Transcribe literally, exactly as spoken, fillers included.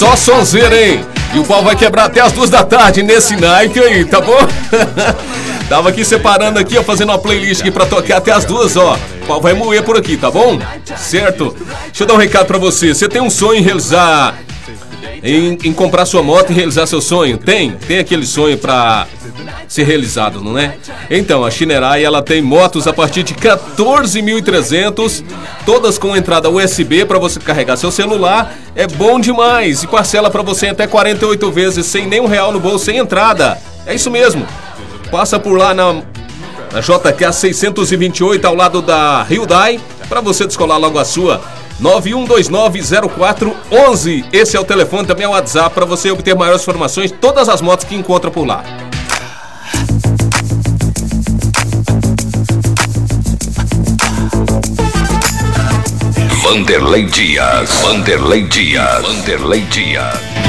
Só sonzeira, hein? E o pau vai quebrar até as duas da tarde nesse Nike aí, tá bom? Tava aqui separando aqui, ó, fazendo uma playlist aqui pra tocar até as duas, ó. O pau vai moer por aqui, tá bom? Certo? Deixa eu dar um recado pra você. Você tem um sonho em realizar... Em, em comprar sua moto e realizar seu sonho? Tem? Tem aquele sonho pra ser realizado, não é? Então, a Shinerai, ela tem motos a partir de quatorze mil e trezentos, todas com entrada U S B para você carregar seu celular. É bom demais. E parcela para você em até quarenta e oito vezes, sem nenhum real no bolso, sem entrada. É isso mesmo. Passa por lá na, na J K seiscentos e vinte e oito, ao lado da Hyundai, para você descolar logo a sua. nove um dois nove zero quatro um um. Esse é o telefone, também é o WhatsApp para você obter maiores informações de todas as motos que encontra por lá. Vanderlei Dias, Vanderlei Dias, Vanderlei Dias.